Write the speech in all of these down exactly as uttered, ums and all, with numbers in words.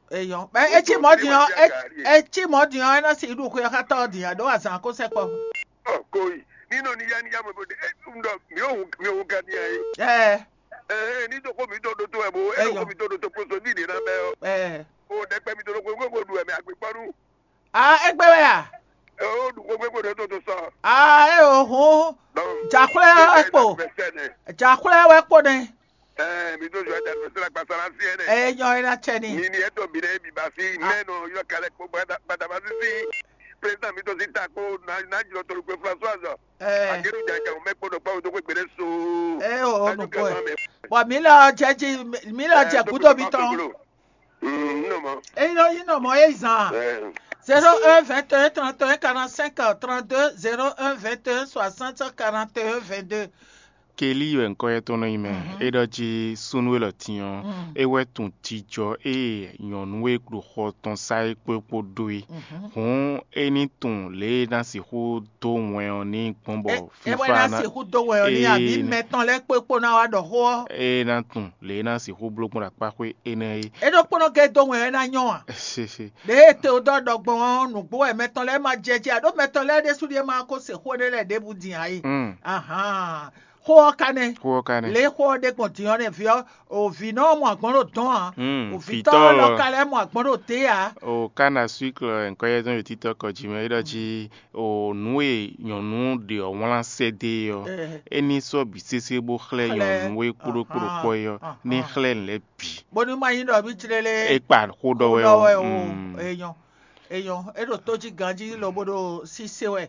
Eyan. Ba e chi mo diyan e chi mo diyan na si iru ko ya ka to diyan do asan ko se po. Oh koi. Nino ni yani ya mo de e ndo mi o mi o ga ni ai. Eh. Eh ni to ko mi to do to e mo e ko mi to do to proso ni na me o. Eh. O de pe mi to ko ko du e mi agbe paru. Ah egbe we ya. Eh o du ko gbe ko to to so. Ah e o ho. Jakule epo. Jakule we po ni. Eh mi to jo ada se la pasara si ene. Eh yan ina cheni. Ni ni e to bi re bi ba si meno yo kale ko bada bada ba si. President mi to si ta ko na na jiro to pe François. Eh. Ageru jaja o me ko do pa o to ko gbere so. Eh o no ko. Wa mi la jeji mi la je ku to bi ton. Mm no mo. Eh no you no mo e zan. zéro un vingt et un trente et un quarante-cinq trente-deux zéro un vingt et un soixante quarante et un vingt-deux. Keli yo enko ye tono ime e do ji sunwe lo tiyan e we tun tijo e yonwe kru ho ton sai pe po doi hon eni tun le dan si hu do wen ni pombo fifa na e we na si hu do wen ni abi metan le pe po na wa do ho e na tun le na si hu blogun ra pa pe ene e do pono ge do wen na yan le te o do dogbon nu gbo e metan le ma jeje ado metan le de suri ma ko se ho le de bu din ayi aha ho kane ho kane le ho de continuer ne fio o vino mo agbon ro ton o fito lo kale mo agbon ro te ya o kana cycle en ko ye don tito ko ji me do ji o nwe yonu de o won se de yo eni so bi sese bo khle yon we kuro kuro ko yo ni khle le bi bonu ma yin do bi tirele e pa ko do we o eyan eyan e do toji ganji lo bodo sise we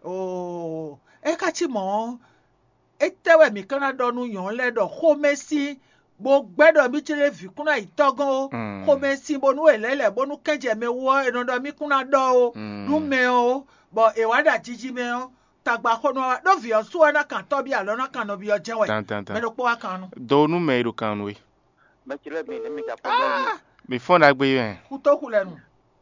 o e ka ti mo etewe mi kana donu yan ledo khomesi bo gbedo mi tire fi kuna itogan o khomesi bonu elele bonu keje me wo enodo mi kuna do o nu me o bo e wada jiji me o tagba kono do fi osu na kan to bi alo na kan no bi o jewe me do po wa kan nu donu me do kan we me tire mi mi ka po do mi fon da gbe yen ku to ku lenu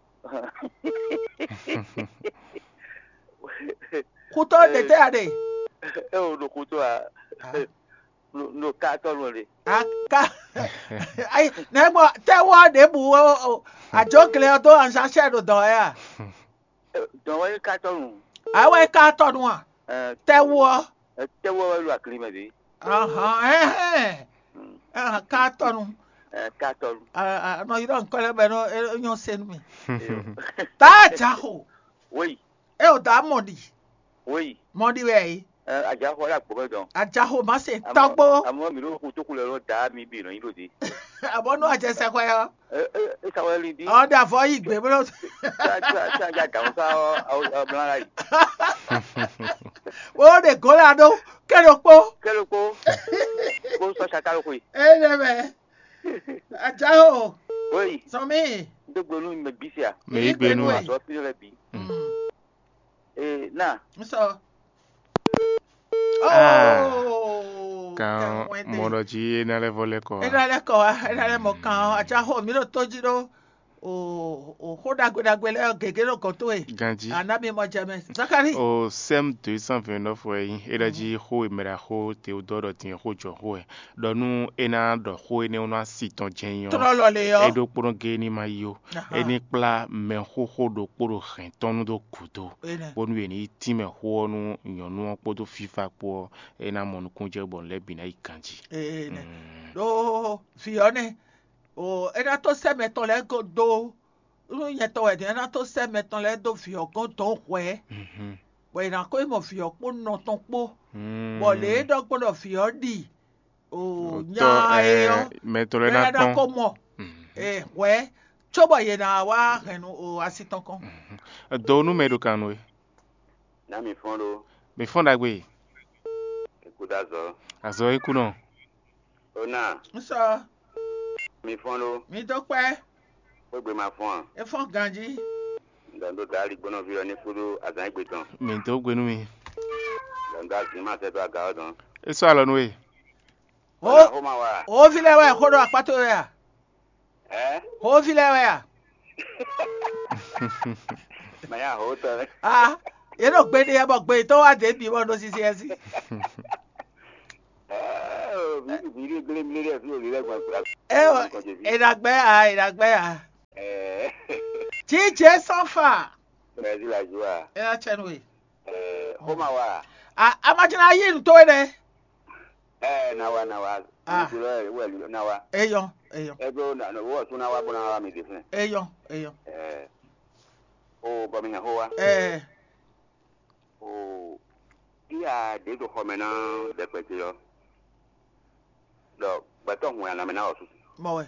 ku to de te ade e o do kuto a no no ka to lo le aka ai na mo te wo de bu a jokle o to an sa se do do ya do wa ka to nu ai wa ka to nu a te wo te wo lu akli me bi aha eh eh ka to nu ka to nu ah no you don call me no you send me ta jaho oui e o da modi oui modi we aja ho la gbo don aja ho ma se togbo amo mi ro ku to ku le ro da mi bi ran yin lodi abonu aje se ko yo eh eh ka wa li di o da fo igbe bro ta ta ja ga sa o blan rai o de gola do kero po kero po ko so sa ka ko yi eh le me aja ho oui so mi de gbonu me bi sia me igbe nu so fi le bi eh na so oh kan modoji ena le vole ko ena le ko ena le mo kan aja ho mi lo toji do o o hoda goda gwele gegero ko to e ganji anabi mo jeme zakari o sem deux cent vingt-neuf we edaji ho emera ho Theodore tin ho jo ho e donu ena do ho ene ona siton jenyo trolo le yo edo poro geni mayo eni pla me ho ho do poro ren tonu do kudo bonu eni ti me ho nu yonu opo do fifa po ena monu kunje bon le bina ikanji eh do fione o era to se meton le go do ru yen to e era to se meton le do fi ogun to hwe mhm bo ina ko mo fi opo no ton po bo le do gbodo fi odi o nya e yo meton le na ton ko mo eh hwe chobo ye na wa henu o asitan kan do nu me do kan we na mi fon lo mi fon da gbe e ku da zo azo iku no ona so mi fon lo mi to pe o gbe ma fon e fon ganji ndando dari gbona vi oni furu azan gbe tan mi to gbe nu mi ndanda si ma se do aga odon e so alo nu we o o vile we ko do apato ya eh o vile we ya ma ya ho to ah ye no gbe ni e mo gbe to wa de bi mo no sisi esi eh mi mi ri gele mi ri e fi o ri le gba eh ìdàgbẹ́ à ìdàgbẹ́ à. Eh. Tije Sanfa. Brazil la joie. Eh, chenwe. Eh, homa wa. Ah, amajina yin to ene. Eh, nawa nawa. Ah. Well, nawa. Eyon, eyon. Ego na no wo tuna wa bona wa mi defin. Eyon, eyon. Eh. O ba mi na ho wa. Eh. O dia de do home na de pe ti yo. Do, ba to hu na me na o su. Mowe.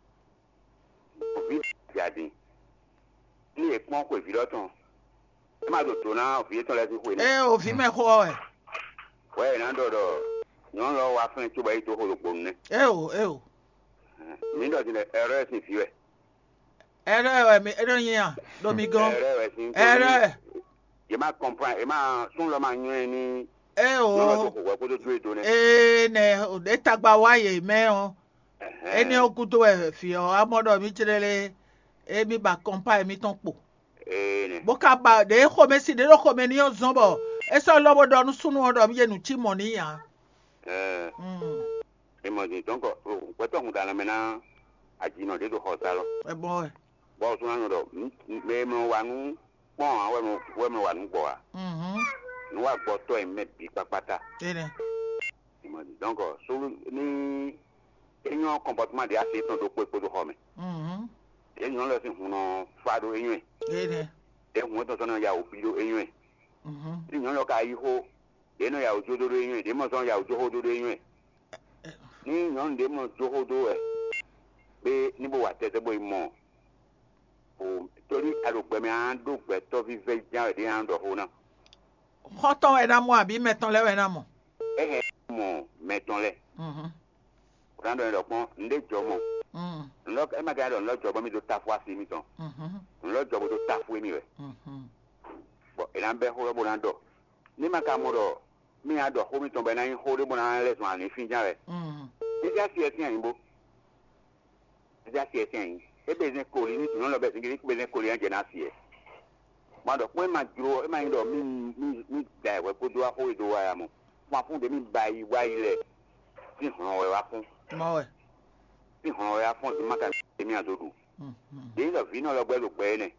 Òfin jáde ní èpọ́n kò fi lọ́tàn ẹ má dòtò náà òfin tán lẹ́sìn kò ní. Eh, òfin mẹ́kọ́ ẹ̀. wẹ́ẹ̀ náà dọ̀dọ̀ yọ̀n lọ wá fún ìtúbọ̀ yìí tó holo pòun ní. Eh o, eh o. mi dọ̀tí lẹ ẹ̀rọ ẹ̀sìn fi rẹ̀. Ẹ̀rẹ́ ẹ̀mí ẹ̀rọ yẹn à lómi gan. ẹ̀rọ ẹ̀sìn tó Ẹ̀rẹ́. yìí máa kọ̀ǹpá yìí máa tún lọ́ máa yún ẹ ní. Eh lọ́wọ́ tó o. kò wẹ́ kó tó dúró ètò ní. Eh, ne, òde tagba wáyé mẹ́rin. Ẹni okuto ẹ̀ fi ọ̀ amọ́dọ̀ mi tirẹ̀lẹ̀ èmi bà kọ́ńpá èmi tán pò. ee ní. Boka ba de xɔme si de ɖo xɔme ni yɔ zɔn bɔ esɔ lɔbɔ dɔ nu sunu dɔ mi yɛ nu ti mɔ ni yan. ẹ̀ẹ́ ìmọ̀jì tó ń kọ̀ pẹ́tọ́ ń dáná mẹ́ná àjìnà dé tó xɔ sálọ. Ẹ bɔ ɛ. bọ́ọ̀ tún náà dọ̀ mẹ́ẹ̀mọ̀ wà nù pọ́n wẹ́ẹ̀mọ̀ wà nù gbọ̀ wa. ní wàá gbọ́ tọ́ ẹ̀ mẹ́ bí pápátá. Ene. ìmọ̀jì tó ń kọ̀ sórí ní eyín kọ̀mpọ̀tìmọ̀ de àti ètò tó pé kó tó xɔ mẹ́. eyín lọ sí hun náà fáadó eyín ẹ̀. Ene. ehun tó sọ́nà ya òbí ló eyín ẹ̀. eyín lọ ka ihó èyí ya òjò dodo eyín ẹ̀ èyí mọ̀ sọ́nà ya òjò hó dodo eyín ẹ̀. ní ìyọ̀n dé mọ̀ jó hó do ẹ̀ pé níbo wà tẹ́tẹ́ bó mọ̀ o torí alùpẹ̀mí à ń dògbẹ́ tọ́ fífẹ́ já ẹ̀ dé à ń dọ̀ hó náà. Xɔtɔn ẹ̀ na mɔ àbí mɛtɔn lɛ ẹ̀ na mɔ. ẹ̀hẹ̀ mọ̀ mẹ́tọ́n lẹ̀. ọ̀dà dọ̀ ẹ̀ dọ̀pọ̀n ǹdẹ́ jọ mọ̀. ẹ má kẹ́ ẹ̀ dọ̀ ńlọ́jọ́ bọ́ mi tó ta fún àṣì mi tán. ńlọ́jọ́ bó tó ta fún mi rẹ̀. bɔn ìlànà bɛ hó bó náà dọ̀ ní ma ka mọ̀ dọ̀ mi yà dọ̀ hó mi tán bẹ́ẹ̀ náà yín hó bó náà lẹ́sùn àní fi já rẹ̀. ẹjẹ́ àti ẹ̀sìn àyìn bó ẹjẹ́ àti ẹ̀sìn àyìn ebe ẹ̀sìn kòlì ní tùnú lọ bẹ́ẹ̀ sìnkì ní ẹ̀sìn kòlì yẹn jẹ̀ náà sí ẹ̀. mà dọ̀ pé ẹ má dúró ẹ má yín dọ̀ mí mí mí da ẹ̀wẹ̀ kó do wá hó ìdó wa yà mọ̀ fún afún tèmi ba yìí wá yìí rẹ̀ sí hàn ọ̀rẹ́ wa fún. Mɔwɛ. sí hàn ọ̀rẹ́ wa fún ti má ka tèmi àtòdù. èyí lọ fi náà lọ gbẹ́ lò pẹ́ ẹ̀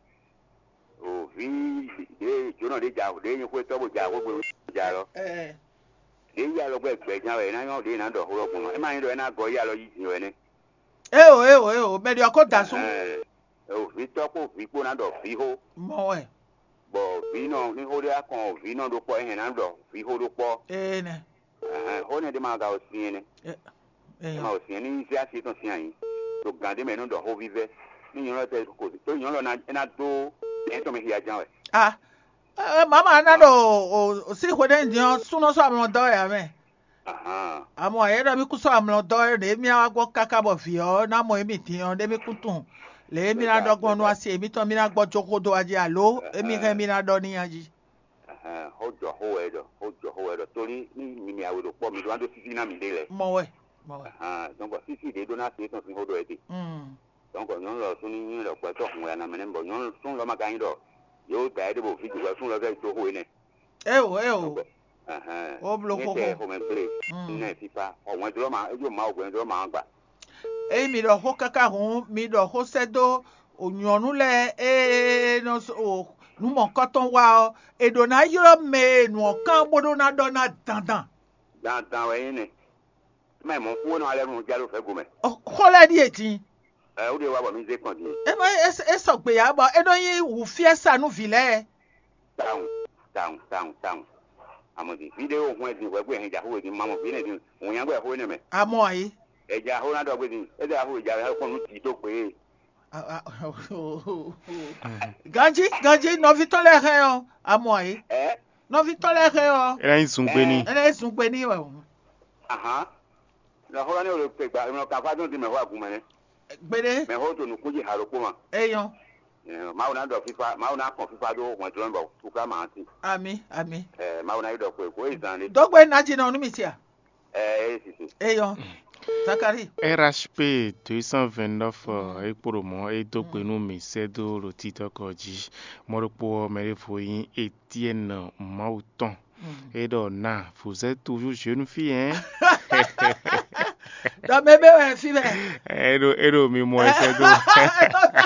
òfin de jóná de jà de yín kó tọ́bù jà kó gbèrú jà lọ. de yíyá lọ gbẹ gbẹjà rẹ náà yóò de iná dọ̀ hóró kùnà ẹ máa ń dọ̀ ẹ náà gọ yíyá lọ yìí tì rẹ ní. E o e o e o mɛdi ɔkó dasun. òfin tọ́kù òfin kó náà dọ̀ fi hó. Mɔwɛ. bọ̀ òfin náà ní hó de akàn òfin náà ló pọ̀ ẹ̀hìn náà dọ̀ fi hó ló pọ̀. Ene. hó ní ẹ̀dí máa ga òsìn yẹn ni. ẹ máa òsìn yẹn ní iṣẹ́ àṣetàn sí àyìn tó gàdé mẹ́nu dọ̀ hó fífẹ́ ní ìyọ̀n lọ tẹ kò tó ìyọ̀n lọ náà tó ẹ̀yìn tó mi fi àjà rẹ̀. Ah, mama na do o si hwede ndiyan suno so amlo do ya me. Aha. Amo aye do mi ku so amlo do re mi agbo kaka bo fi o na mo emi tiyan de mi kutun. Le mi na dogbon nu asi emi ton mi na gbo joko do aje alo, emi re mi na do ni yanji. Aha, ho jo ho e do, ho jo ho e do torí ni mi ni awo do po mi do ando sisi na mi de le. Mo we. Mo we. Aha, donc sisi de do na se ton fi ho do e de. Mm. Donc nyon lo suni ni lo po to hun ya na me nbo nyon sun lo ma kan do. Yo da de bo fi ju sun lo ga to ho ne. E o e o. Aha. O blo ko Ni ko. ho me play. Ni fi pa, o won do ma, e jo ma o gwen do ma gba. E mi do ho kaka hun, mi do ho sedo onyonu le e no o nu mo koton wa o. E do na yo me nu kan bodo na do na dandan. Dan dan we ni. Me mo ku no ale mu jalo fe go me. O ko le di etin. Eh, o de wa bo mi ze kan di. E ma e so gbe ya bo e do yin wu fiesa nu vile. Down, down, down, down. Amodi video hun edin we gbe hin ja ho edin mamo bi ne din. Won yan gbe ho ne me. Amo ayi. Eja ho na do gbe din. E da ho ja ha ko nu ti to pe. Ganji, ganji no vi tole re o. Amo ayi. Eh? No vi tole re o. Era in sun pe ni. Ene sun pe ni o. Aha. La ho na o le pe gba, no ka fa dun ti me ho agun me ne. Gbede. Me ho to nu kuji haro ko ma. Eyan. Eh, ma una do fifa, ma una kon fifa do won to nbo. Tu ka ma ti. Ami, ami. Eh, ma una do ko ko izan ni. Dogbe na ji na onu mi tia. Eh, si si. Eyan. Zakari. R H P deux cent vingt-neuf ekporomo edokpenu mesedo rotito koji moropo merefoyin Etienne Mauton. Edo na, vous êtes toujours jeune fille, hein? Da bébé ouais fille. Edo edo mi mo esedo.